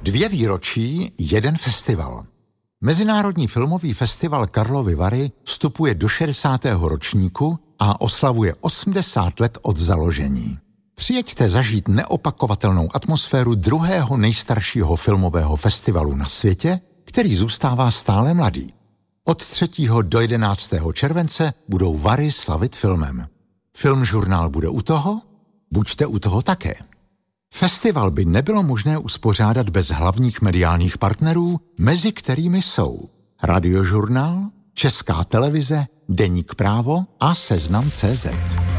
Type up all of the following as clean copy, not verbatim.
2 výročí, 1 festival. Mezinárodní filmový festival Karlovy Vary vstupuje do 60. ročníku a oslavuje 80 let od založení. Přijeďte zažít neopakovatelnou atmosféru druhého nejstaršího filmového festivalu na světě, který zůstává stále mladý. Od 3. do 11. července budou Vary slavit filmem. Filmžurnál bude u toho? Buďte u toho také. Festival by nebylo možné uspořádat bez hlavních mediálních partnerů, mezi kterými jsou Radiožurnál, Česká televize, Deník Právo a Seznam.cz.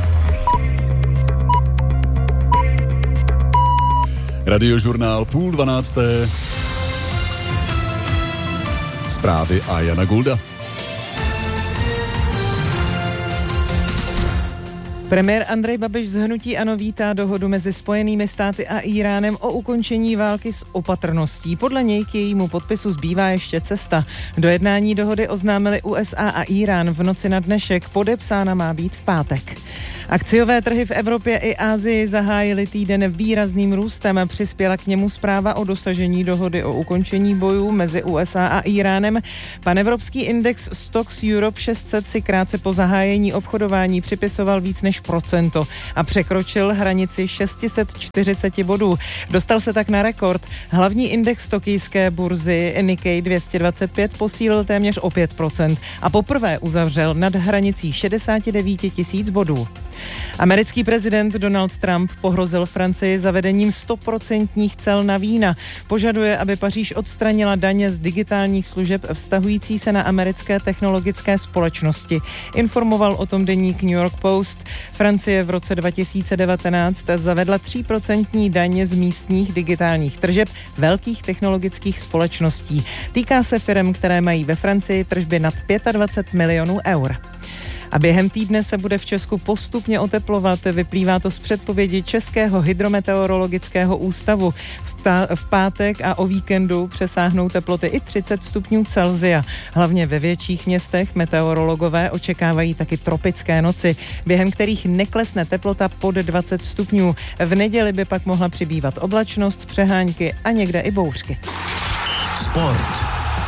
Radiožurnál 11:30. Zprávy a Jana Gulda. Premiér Andrej Babiš z hnutí ANO vítá dohodu mezi Spojenými státy a Íránem o ukončení války s opatrností. Podle něj k jejímu podpisu zbývá ještě cesta. Do jednání dohody oznámili USA a Írán v noci na dnešek. Podepsána má být v pátek. Akciové trhy v Evropě i Asii zahájily týden výrazným růstem. Přispěla k němu zpráva o dosažení dohody o ukončení bojů mezi USA a Íránem. Panevropský index Stocks Europe 600 si krátce po zahájení obchodování připisoval víc než procento a překročil hranici 640 bodů. Dostal se tak na rekord. Hlavní index tokijské burzy Nikkei 225 posílil téměř o 5% a poprvé uzavřel nad hranicí 69 000 bodů. Americký prezident Donald Trump pohrozil Francii zavedením 100% cel na vína. Požaduje, aby Paříž odstranila daně z digitálních služeb vztahující se na americké technologické společnosti. Informoval o tom deník New York Post. Francie v roce 2019 zavedla 3% daně z místních digitálních tržeb velkých technologických společností. Týká se firem, které mají ve Francii tržby nad 25 milionů eur. A během týdne se bude v Česku postupně oteplovat. Vyplývá to z předpovědi Českého hydrometeorologického ústavu. V pátek a o víkendu přesáhnou teploty i 30 stupňů Celsia. Hlavně ve větších městech meteorologové očekávají taky tropické noci, během kterých neklesne teplota pod 20 stupňů. V neděli by pak mohla přibývat oblačnost, přehánky a někde i bouřky. Sport.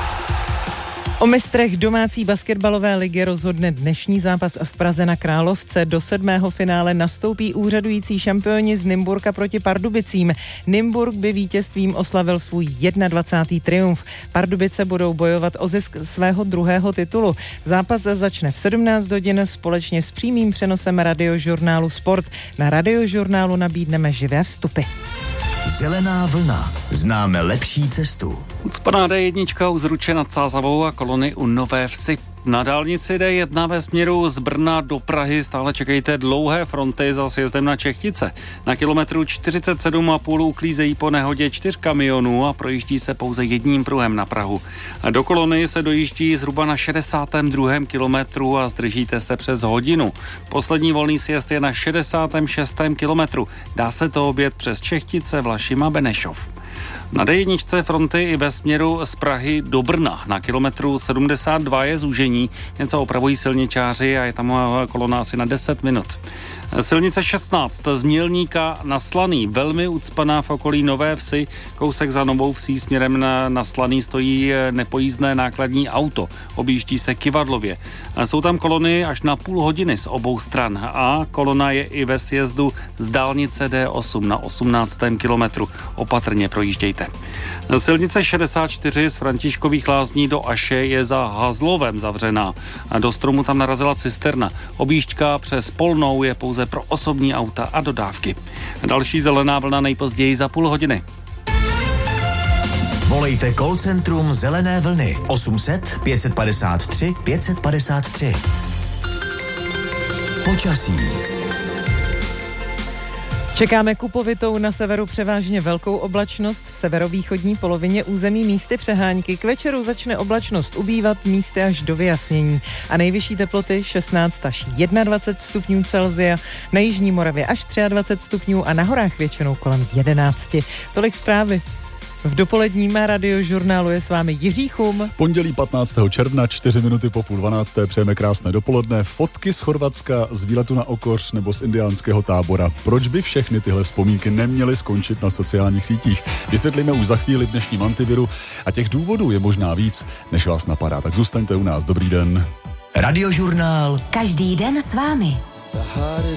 O mistrech domácí basketbalové ligy rozhodne dnešní zápas v Praze na Královce. Do 7. finále nastoupí úřadující šampioni z Nymburka proti Pardubicím. Nymburk by vítězstvím oslavil svůj 21. triumf. Pardubice budou bojovat o zisk svého 2. titulu. Zápas začne v 17 hodin společně s přímým přenosem Radiožurnálu Sport. Na Radiožurnálu nabídneme živé vstupy. Zelená vlna. Známe lepší cestu. Ucpaná D1 u Zruče nad Sázavou a kolony u Nové Vsi. Na dálnici D1 ve směru z Brna do Prahy stále čekejte dlouhé fronty za sjezdem na Čechtice. Na kilometru 47,5 uklízejí po nehodě 4 kamionů a projíždí se pouze jedním pruhem na Prahu. A do kolony se dojíždí zhruba na 62. kilometru a zdržíte se přes hodinu. Poslední volný sjezd je na 66. kilometru. Dá se to objet přes Čechtice, Vlašim a Benešov. Na D1 fronty i ve směru z Prahy do Brna. Na kilometru 72 je zúžení, něco opravují silničáři a je tam kolona asi na 10 minut. Silnice 16 z Mělníka na Slaný, velmi ucpaná v okolí Nové Vsi, kousek za Novou Vsí směrem na Slaný stojí nepojízdné nákladní auto, objíždí se kyvadlově. Jsou tam kolony až na půl hodiny z obou stran a kolona je i ve sjezdu z dálnice D8 na 18. kilometru. Opatrně projíždějte. Silnice 64 z Františkových Lázní do Aše je za Hazlovem zavřená. Do stromu tam narazila cisterna. Objížďka přes Polnou je pouze pro osobní auta a dodávky. Další zelená vlna nejpozději za půl hodiny. Volejte call centrum Zelené vlny 800 553 553. Počasí. Čekáme kupovitou na severu převážně velkou oblačnost, v severovýchodní polovině území místy přehánky. K večeru začne oblačnost ubývat, místy až do vyjasnění. A nejvyšší teploty 16 až 21 stupňů Celsia, na jižní Moravě až 23 stupňů a na horách většinou kolem 11. Tolik zprávy. V dopoledním Radiožurnálu je s vámi Jiří Chum. Pondělí 15. června, 4 minuty po 11:30, přejeme krásné dopoledne. Fotky z Chorvatska, z výletu na Okoř nebo z indiánského tábora. Proč by všechny tyhle vzpomínky neměly skončit na sociálních sítích? Vysvětlíme už za chvíli v dnešním Antiviru a těch důvodů je možná víc, než vás napadá. Tak zůstaňte u nás. Dobrý den. Radiožurnál. Každý den s vámi.